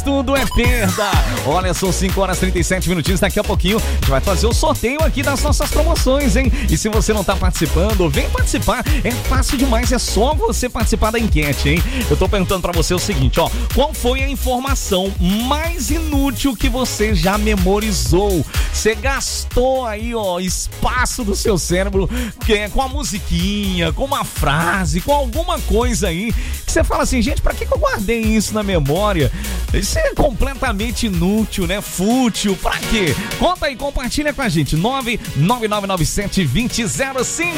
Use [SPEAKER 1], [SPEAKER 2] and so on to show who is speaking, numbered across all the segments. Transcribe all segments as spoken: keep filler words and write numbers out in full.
[SPEAKER 1] Tudo é perda. Olha, são cinco horas e trinta e sete minutinhos. Daqui a pouquinho a gente vai fazer o sorteio aqui das nossas promoções, hein? E se você não tá participando, vem participar. É fácil demais, é só você participar da enquete, hein? Eu tô perguntando pra você o seguinte, ó. Qual foi a informação mais inútil que você já memorizou? Você gastou aí, ó, espaço do seu cérebro que é, com a musiquinha, com uma frase, com alguma coisa aí que você fala assim, gente, pra que que eu guardei isso na memória? Isso é completamente inútil, né? Fútil, pra quê? Conta aí, compartilha com a gente. nove nove nove nove sete dois zero zero cinco.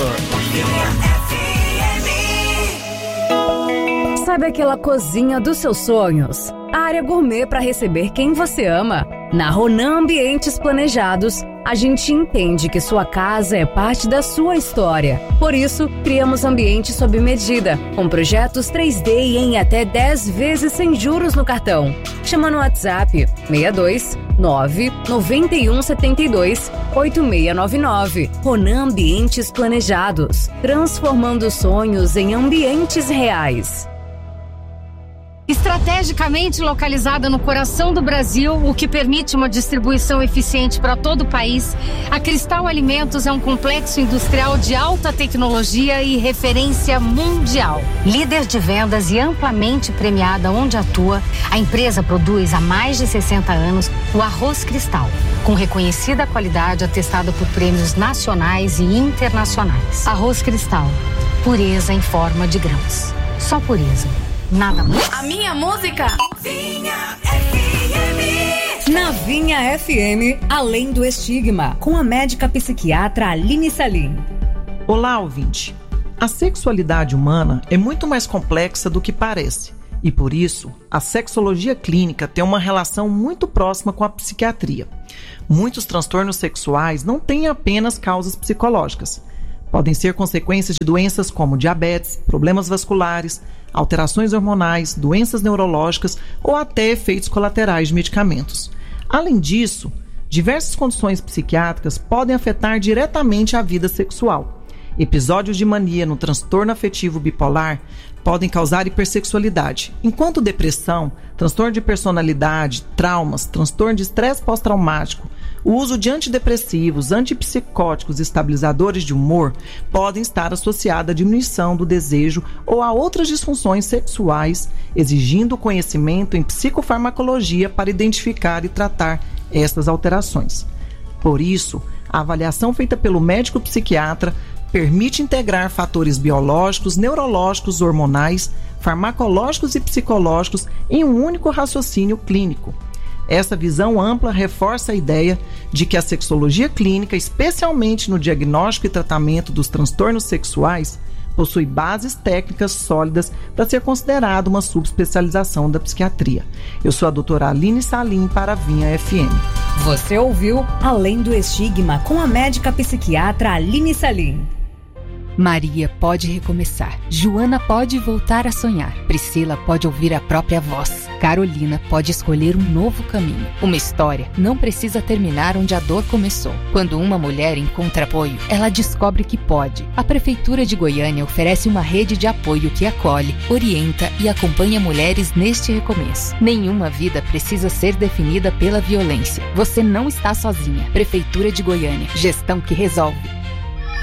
[SPEAKER 2] Sabe aquela cozinha dos seus sonhos? A área gourmet para receber quem você ama. Na Ronan Ambientes Planejados, a gente entende que sua casa é parte da sua história. Por isso, criamos ambientes sob medida, com projetos três D e em até dez vezes sem juros no cartão. Chama no WhatsApp seis dois nove nove um sete dois oito seis nove nove. Ronan Ambientes Planejados, transformando sonhos em ambientes reais.
[SPEAKER 3] Estrategicamente localizada no coração do Brasil, o que permite uma distribuição eficiente para todo o país, a Cristal Alimentos é um complexo industrial de alta tecnologia e referência mundial. Líder de vendas e amplamente premiada onde atua, a empresa produz há mais de sessenta anos o arroz Cristal, com reconhecida qualidade atestada por prêmios nacionais e internacionais. Arroz Cristal, pureza em forma de grãos. Só pureza. Nada mais.
[SPEAKER 2] A minha música Vinha F M. Na Vinha F M, além do estigma, com a médica psiquiatra Aline Salim.
[SPEAKER 4] Olá, ouvinte. A sexualidade humana é muito mais complexa do que parece. E por isso, a sexologia clínica tem uma relação muito próxima com a psiquiatria. Muitos transtornos sexuais não têm apenas causas psicológicas. Podem ser consequências de doenças como diabetes, problemas vasculares, alterações hormonais, doenças neurológicas ou até efeitos colaterais de medicamentos. Além disso, diversas condições psiquiátricas podem afetar diretamente a vida sexual. Episódios de mania no transtorno afetivo bipolar podem causar hipersexualidade, enquanto depressão, transtorno de personalidade, traumas, transtorno de estresse pós-traumático, o uso de antidepressivos, antipsicóticos e estabilizadores de humor podem estar associados à diminuição do desejo ou a outras disfunções sexuais, exigindo conhecimento em psicofarmacologia para identificar e tratar essas alterações. Por isso, a avaliação feita pelo médico psiquiatra permite integrar fatores biológicos, neurológicos, hormonais, farmacológicos e psicológicos em um único raciocínio clínico. Essa visão ampla reforça a ideia de que a sexologia clínica, especialmente no diagnóstico e tratamento dos transtornos sexuais, possui bases técnicas sólidas para ser considerada uma subespecialização da psiquiatria. Eu sou a doutora Aline Salim para a Vinha F M.
[SPEAKER 2] Você ouviu Além do Estigma com a médica psiquiatra Aline Salim.
[SPEAKER 5] Maria pode recomeçar. Joana pode voltar a sonhar. Priscila pode ouvir a própria voz. Carolina pode escolher um novo caminho. Uma história não precisa terminar onde a dor começou. Quando uma mulher encontra apoio, ela descobre que pode. A Prefeitura de Goiânia oferece uma rede de apoio que acolhe, orienta e acompanha mulheres neste recomeço. Nenhuma vida precisa ser definida pela violência. Você não está sozinha. Prefeitura de Goiânia. Gestão que resolve.